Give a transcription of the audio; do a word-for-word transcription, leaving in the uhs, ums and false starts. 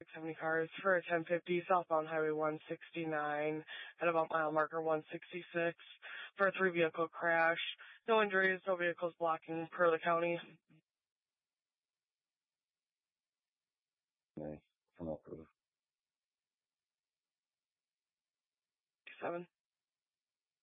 six seventy cars for a ten fifty southbound Highway one sixty-nine at about mile marker one sixty-six for a three-vehicle crash. No injuries, no vehicles blocking per the county. Nice. Come up with Seven.